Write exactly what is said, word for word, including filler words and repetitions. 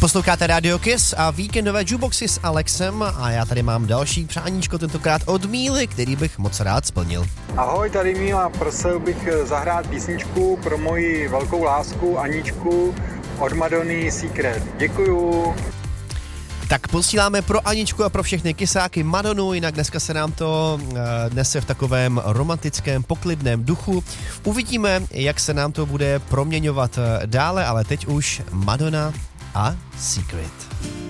Posloucháte Radio Kiss a víkendové jukeboxy s Alexem a já tady mám další přáníčko, tentokrát od Míly, který bych moc rád splnil. Ahoj, tady Míla, prosil bych zahrát písničku pro moji velkou lásku Aničku od Madony Secret. Děkuju. Tak posíláme pro Aničku a pro všechny kysáky Madonu, jinak dneska se nám to uh, nese v takovém romantickém, poklidném duchu. Uvidíme, jak se nám to bude proměňovat dále, ale teď už Madonna a Secret.